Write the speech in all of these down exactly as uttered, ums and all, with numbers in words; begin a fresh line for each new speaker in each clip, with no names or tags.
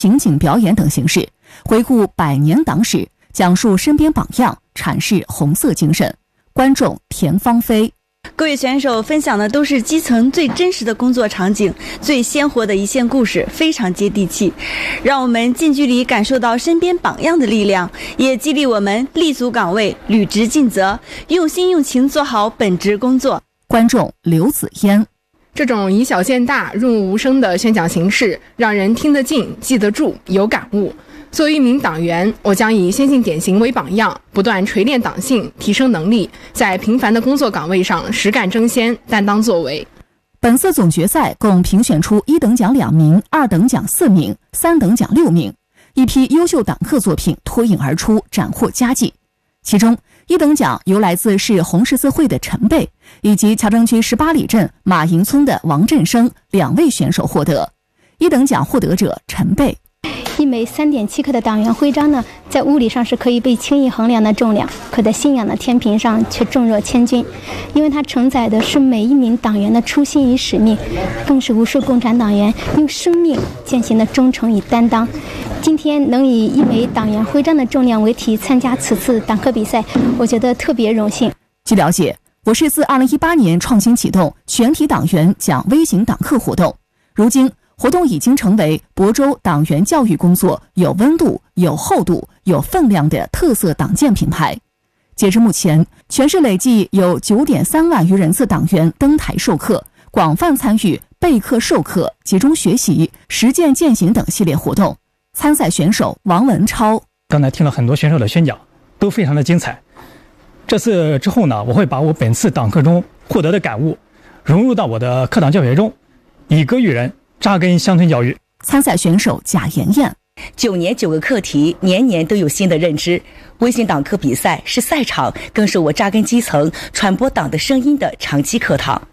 情景表演等形式，回顾百年党史，讲述身边榜样，阐释红色精神。观众田芳菲。
各位选手分享的都是基层最真实的工作场景，最鲜活的一线故事，非常接地气，让我们近距离感受到身边榜样的力量，也激励我们立足岗位，履职尽责，用心用情做好本职工作。
观众刘子嫣。
这种以小见大、润物无声的宣讲形式，让人听得进、记得住、有感悟。作为一名党员，我将以先进典型为榜样，不断锤炼党性，提升能力，在平凡的工作岗位上实干争先，担当作为。
本次总决赛共评选出一等奖两名，二等奖四名，三等奖六名，一批优秀党课作品脱颖而出，斩获佳绩。其中，一等奖由来自市红十字会的陈贝，以及乔城区十八里镇马营村的王振生两位选手获得。一等奖获得者陈贝。
一枚 三点七 克的党员徽章呢，在物理上是可以被轻易衡量的重量，可在信仰的天平上却重若千钧，因为它承载的是每一名党员的初心与使命，更是无数共产党员用生命践行的忠诚与担当。今天能以一枚党员徽章的重量为题参加此次党课比赛，我觉得特别荣幸。
据了解，我市自二零一八年创新启动全体党员讲微型党课活动，如今活动已经成为亳州党员教育工作有温度、有厚度、有分量的特色党建品牌。截至目前，全市累计有 九点三万余人次党员登台授课，广泛参与备课授课、集中学习、实践践行等系列活动。参赛选手王文超。
刚才听了很多选手的宣讲，都非常的精彩。这次之后呢，我会把我本次党课中获得的感悟融入到我的课堂教学中，以歌育人，扎根乡村教育。
参赛选手贾妍妍。
九年九个课题，年年都有新的认知。微型党课比赛是赛场，更是我扎根基层、传播党的声音的长期课堂。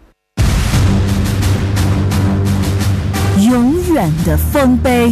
永远的丰碑。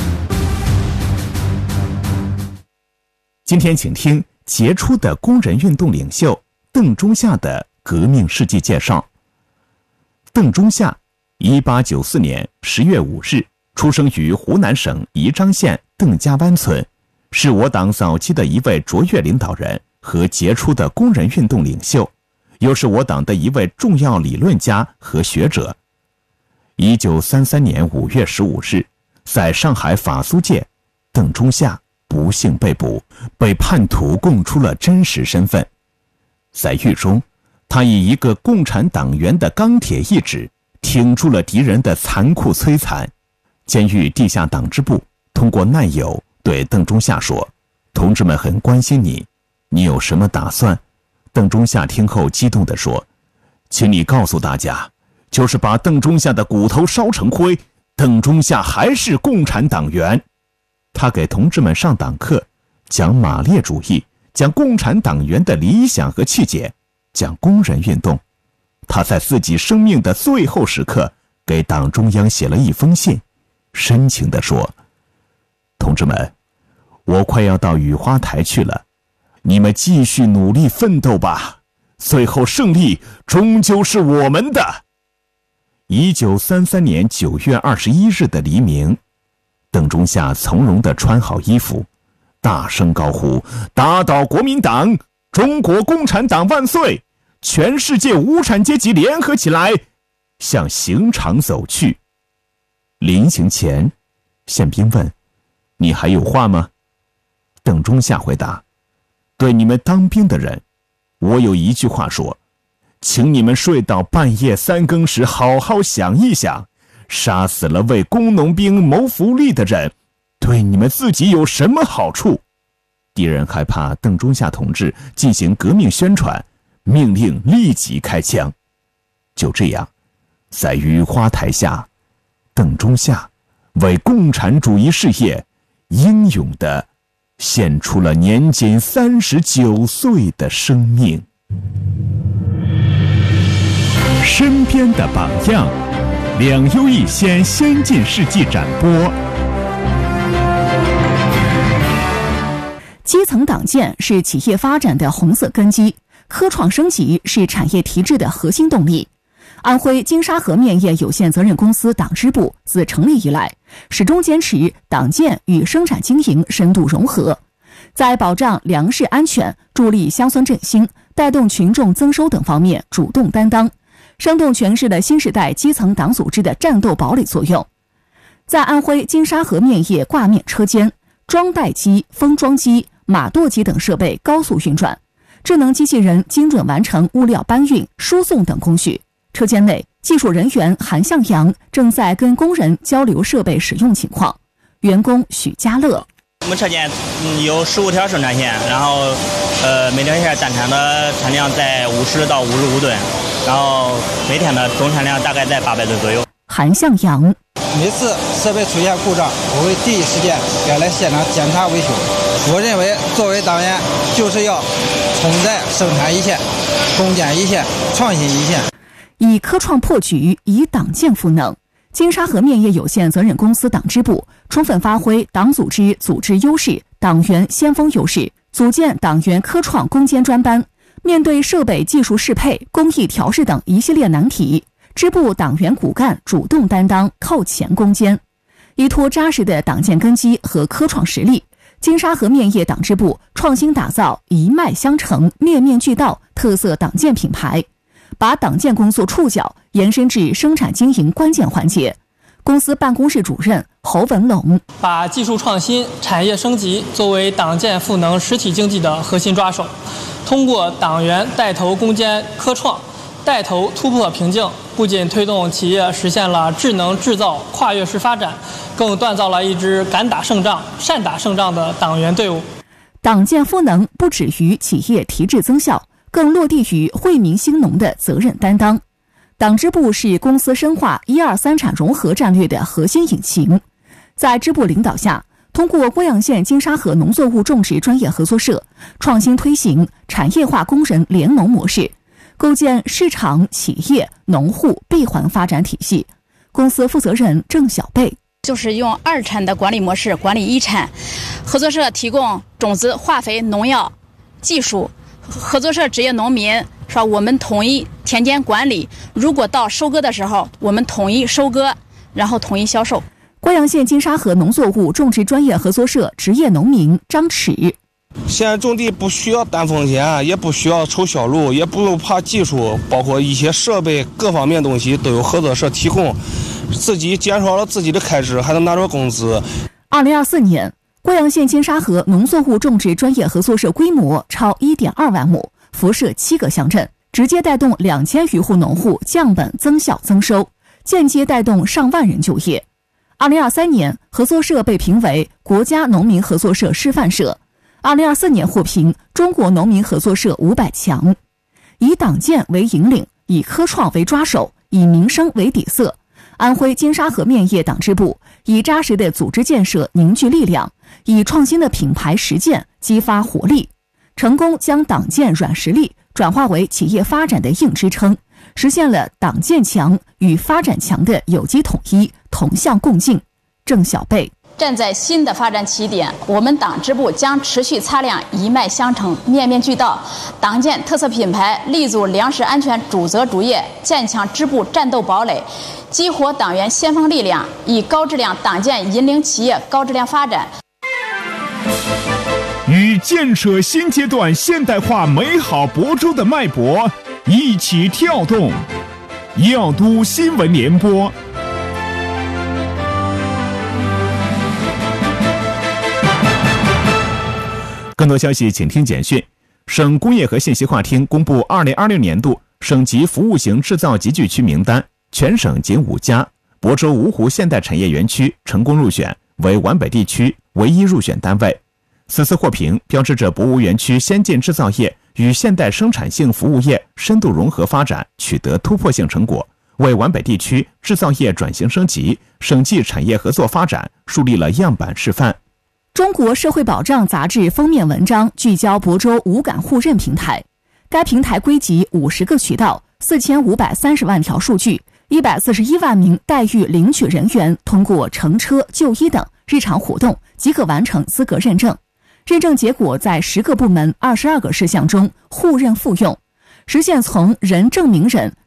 今天请听杰出的工人运动领袖邓中夏的革命事迹介绍。邓中夏一八九四年十月五日出生于湖南省宜章县邓家湾村，是我党早期的一位卓越领导人和杰出的工人运动领袖，又是我党的一位重要理论家和学者。一九三三年五月十五日，在上海法租界，邓中夏不幸被捕，被叛徒供出了真实身份。在狱中，他以一个共产党员的钢铁意志挺住了敌人的残酷摧残。监狱地下党支部通过难友对邓中夏说：“同志们很关心你，你有什么打算？”邓中夏听后激动地说：“请你告诉大家，就是把邓中夏的骨头烧成灰，邓中夏还是共产党员。”他给同志们上党课，讲马列主义，讲共产党员的理想和气节，讲工人运动。他在自己生命的最后时刻给党中央写了一封信，深情地说：“同志们，我快要到雨花台去了，你们继续努力奋斗吧，最后胜利终究是我们的。”一九三三年九月二十一日的黎明，邓中夏从容地穿好衣服，大声高呼：“打倒国民党！中国共产党万岁！全世界无产阶级联合起来！”向刑场走去。临行前，宪兵问：“你还有话吗？”邓中夏回答：“对你们当兵的人，我有一句话说，请你们睡到半夜三更时好好想一想，杀死了为工农兵谋福利的人，对你们自己有什么好处？”敌人害怕邓中夏同志进行革命宣传，命令立即开枪。就这样，在雨花台下，邓中夏为共产主义事业英勇地献出了年仅三十九岁的生命。身边的榜样，两优一先先进事迹展播。
基层党建是企业发展的红色根基，科创升级是产业提质的核心动力。 安徽金沙河面业有限责任公司党支部自成立以来，始终坚持党建与生产经营深度融合，在保障粮食安全、助力乡村振兴、带动群众增收等方面主动担当，生动诠释了新时代基层党组织的战斗堡垒作用。在安徽金沙河面业挂面车间，装袋机、封装机、码垛机等设备高速运转，智能机器人精准完成物料搬运、输送等工序。车间内，技术人员韩向阳正在跟工人交流设备使用情况。员工许家乐：
我们车间嗯有十五条生产线，然后呃每条线单产的产量在五十到五十五吨，然后每天的总产量大概在八百吨左右。
韩向阳：
每次设备出现故障，我会第一时间赶来现场检查维修。我认为作为党员，就是要冲在生产一线，攻坚一线，创新一线。
以科创破局，以党建赋能。金沙河面业有限责任公司党支部充分发挥党组织组织优势、党员先锋优势，组建党员科创攻坚专班。面对设备技术适配、工艺调试等一系列难题，支部党员骨干主动担当，靠前攻坚。依托扎实的党建根基和科创实力，金沙河面业党支部创新打造一脉相承、面面俱到特色党建品牌，把党建工作触角延伸至生产经营关键环节。公司办公室主任侯文龙：
把技术创新、产业升级作为党建赋能实体经济的核心抓手，通过党员带头攻坚科创，带头突破瓶颈，不仅推动企业实现了智能制造跨越式发展，更锻造了一支敢打胜仗、善打胜仗的党员队伍。
党建赋能不止于企业提质增效，更落地于惠民兴农的责任担当。党支部是公司深化一二三产融合战略的核心引擎。在支部领导下，通过贵阳县金沙河农作物种植专业合作社，创新推行产业化工人联农模式，构建市场、企业、农户闭环发展体系。公司负责人郑小贝：
就是用二产的管理模式管理一产，合作社提供种子、化肥、农药、技术，合作社职业农民说我们统一田间管理，如果到收割的时候，我们统一收割，然后统一销售。
贵阳县金沙河农作物种植专业合作社职业农民张驰：
现在种地不需要担风险，也不需要抽销路，也不用怕技术，包括一些设备各方面东西都有合作社提供，自己减少了自己的开支，还能拿着工资。
二零二四年，贵阳县金沙河农作物种植专业合作社规模超 一点二万亩，辐射七个乡镇，直接带动两千余户农户降本增效增收，间接带动上万人就业。二零二三年，合作社被评为国家农民合作社示范社。二零二四年获评中国农民合作社五百强。以党建为引领，以科创为抓手，以民生为底色，安徽金沙河面业党支部以扎实的组织建设凝聚力量，以创新的品牌实践激发活力，成功将党建软实力转化为企业发展的硬支撑，实现了党建强与发展强的有机统一、同向共进。郑小贝：
站在新的发展起点，我们党支部将持续擦亮一脉相承、面面俱到党建特色品牌，立足粮食安全主责主业，建强支部战斗堡垒，激活党员先锋力量，以高质量党建引领企业高质量发展。
与建设新阶段现代化美好亳州的脉搏一起跳动。耀都新闻联播。更多消息请听简讯。省工业和信息化厅公布二零二六年度省级服务型制造集聚区名单，全省仅五家，亳州芜湖现代产业园区成功入选，为皖北地区唯一入选单位。此次获评标志着亳芜园区先进制造业与现代生产性服务业深度融合发展取得突破性成果，为皖北地区制造业转型升级、省际产业合作发展树立了样板示范。
中国社会保障杂志封面文章聚焦亳州无感互认平台，该平台归集五十个渠道、四千五百三十万条数据、一百四十一万名待遇领取人员通过乘车、就医等日常活动即可完成资格认证。认证结果在十个部门二十二个事项中互认复用，实现从人证明人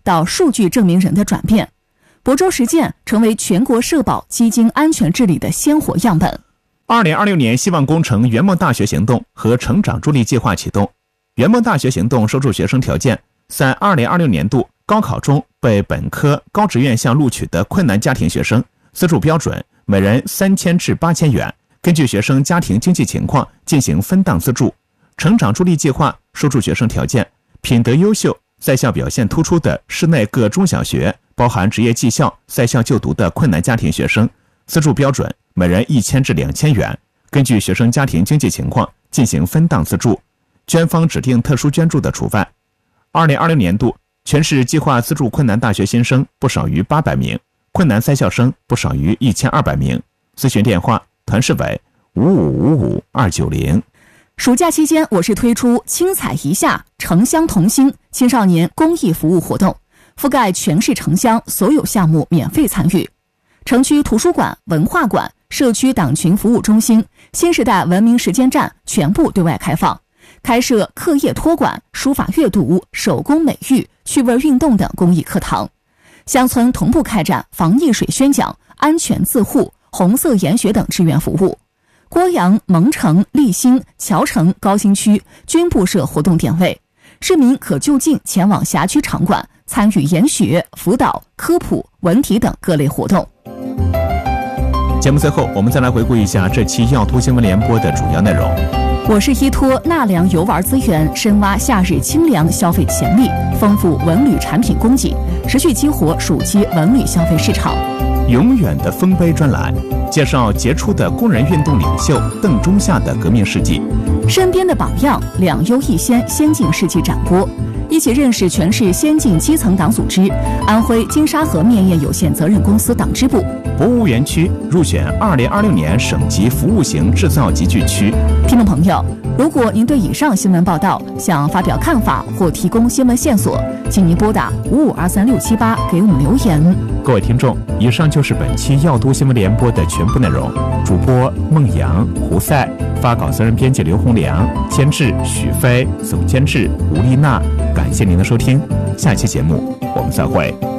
到数据证明人的转变，亳州实践成为全国社保基金安全治理的鲜活样本。
二零二六年希望工程圆梦大学行动和成长助力计划启动。圆梦大学行动收录学生条件，在二零二六年度高考中被本科、高职院校录取的困难家庭学生，资助标准每人三千至八千元，根据学生家庭经济情况进行分档资助。成长助力计划收录学生条件，品德优秀、在校表现突出的市内各中小学，包含职业技校在校就读的困难家庭学生，资助标准每人一千至两千元，根据学生家庭经济情况进行分档资助。捐方指定特殊捐助的除外。二零二零年度全市计划资助困难大学新生不少于八百名，困难在校生不少于一千二百名。咨询电话：团市委五五五五二九零。
暑假期间，我市推出青彩一下城乡同心青少年公益服务活动，覆盖全市城乡，所有项目免费参与。城区图书馆、文化馆、社区党群服务中心、新时代文明实践站全部对外开放，开设课业托管、书法阅读、手工美育、趣味运动等公益课堂。乡村同步开展防溺水宣讲、安全自护、红色研学等志愿服务。郭阳、蒙城、立新、谯城、高新区均布设活动点位，市民可就近前往辖区场馆参与研学、辅导、科普、文体等各类活动。
节目最后，我们再来回顾一下这期要图新闻联播的主要内容。
我市依托纳凉游玩资源，深挖夏日清凉消费潜力，丰富文旅产品供给，持续激活暑期文旅消费市场。
永远的丰碑专栏介绍杰出的工人运动领袖邓中夏的革命事迹，
身边的榜样两优一先先进事迹展播，一起认识全市先进基层党组织。安徽金沙河面业有限责任公司党支部。
博物园区入选二零二六年省级服务型制造集聚区。
听众朋友，如果您对以上新闻报道想发表看法或提供新闻线索，请您拨打五五二三六七八给我们留言。
各位听众，以上就是本期要都新闻联播的全部内容。主播孟阳、胡赛，发稿责任编辑刘洪良，监制许飞，总监制吴丽娜。感谢您的收听，下期节目我们再会。